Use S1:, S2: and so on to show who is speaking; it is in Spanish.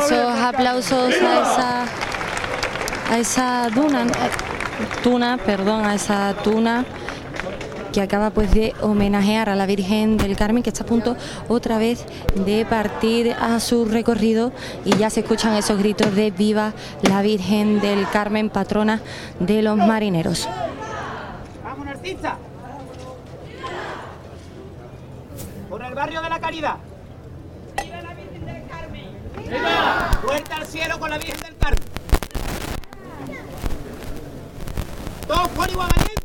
S1: esos aplausos a esa tuna que acaba pues de homenajear a la Virgen del Carmen, que está a punto otra vez de partir a su recorrido, y ya se escuchan esos gritos de viva la Virgen del Carmen, patrona de los marineros.
S2: ¡Vamos, Narcisa! ¡Por el barrio de la Caridad! ¡Viva la Virgen del Carmen! ¡Viva! ¡Puerta al cielo con la Virgen del Carmen! ¡Todos por igual valiente!